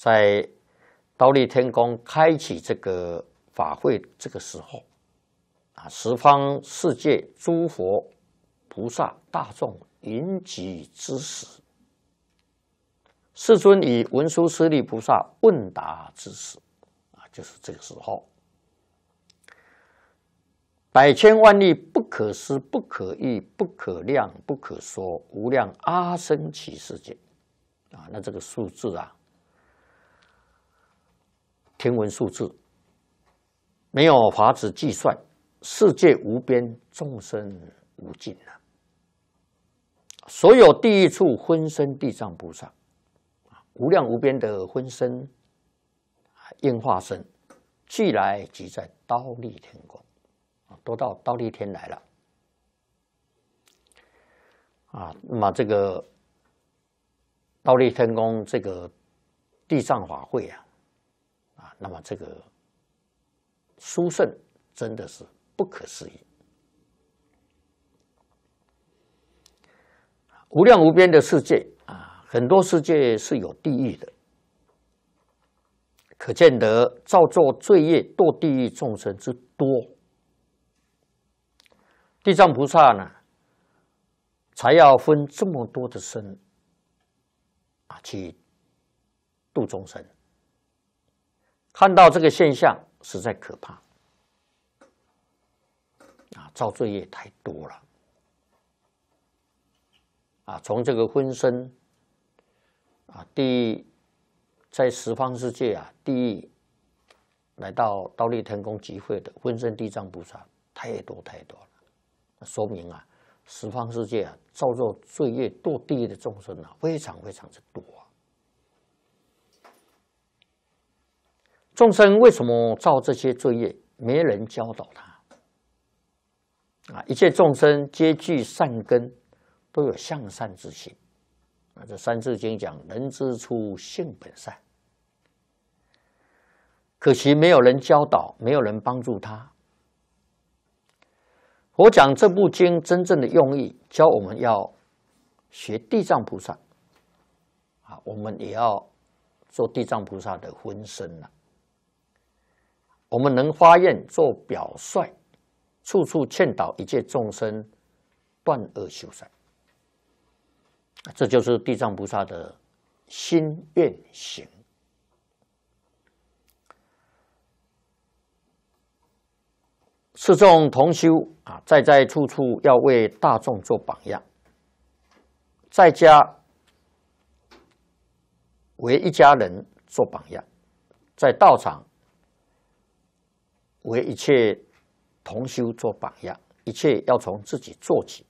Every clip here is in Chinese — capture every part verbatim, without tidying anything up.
在忉利天宫开启这个法会这个时候，啊，十方世界诸佛菩萨大众云集之时，世尊以文殊师利菩萨问答之时，啊，就是这个时候，百千万亿不可思、不可议、不可量、不可说无量阿僧祇世界，啊，那这个数字啊。天文数字没有法子计算，世界无边，众生无尽啊！所有地狱处分身地藏菩萨，无量无边的分身应化身，俱来即在忉利天宫，都到忉利天来了啊！那么这个忉利天宫这个地藏法会啊。啊，那么这个殊胜真的是不可思议，无量无边的世界啊，很多世界是有地狱的，可见得造作罪业堕地狱众生之多。地藏菩萨呢，才要分这么多的身啊，去度众生。看到这个现象，实在可怕啊！造罪业太多了啊！从这个分身啊，地狱在十方世界啊，地狱来到忉利天宫集会的分身地藏菩萨太多太多了，说明啊，十方世界啊，造作罪业堕地狱的众生啊，非常非常之多啊。众生为什么造这些罪业？没人教导他啊！一切众生皆具善根，都有向善之心啊。这《三字经》讲“人之初，性本善”，可惜没有人教导，没有人帮助他。我讲这部经真正的用意，教我们要学地藏菩萨啊，我们也要做地藏菩萨的分身了。我们能发愿做表率，处处劝导一切众生断恶修善，这就是地藏菩萨的心愿行。四众同修啊，在在处处要为大众做榜样，在家为一家人做榜样，在道场为一切同修做榜样，一切要从自己做起，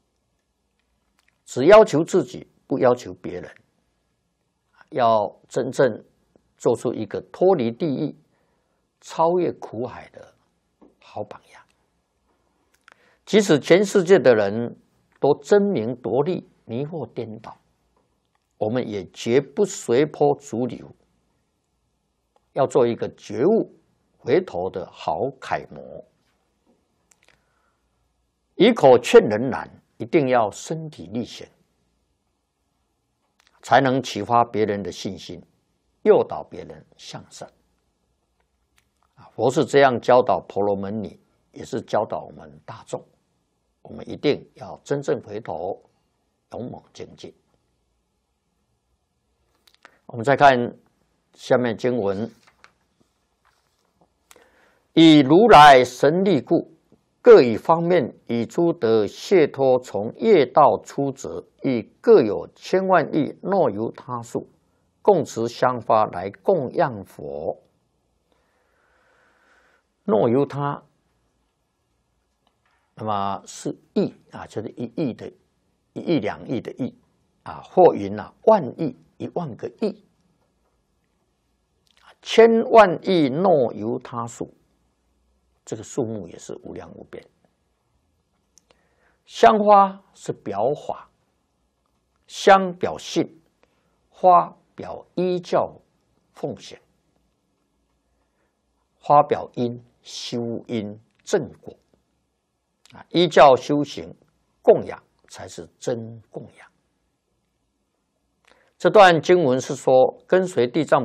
只要求自己，不要求别人，要真正做出一个脱离地狱、超越苦海的好榜样。即使全世界的人都争名夺利、迷惑颠倒，我们也绝不随波逐流，要做一个觉悟回头的好楷模。以口劝人难，一定要身体力行，才能启发别人的信心，诱导别人向善。佛是这样教导婆罗门女，也是教导我们大众。我们一定要真正回头，勇猛精进。我们再看下面经文。以如来神力故，各以方面以诸德解脱从业道出者，亦各有千万亿若由他数，共持香花来供养佛。若由他，那么是亿啊，就是一亿的一亿两亿的亿啊，或云啊万亿一万个亿，千万亿若由他数。这个数目也是无量无边。香花是表法，香表信，花表依教奉行，花表因，修因正果啊，依教修行供养才是真供养。这段经文是说，跟随地藏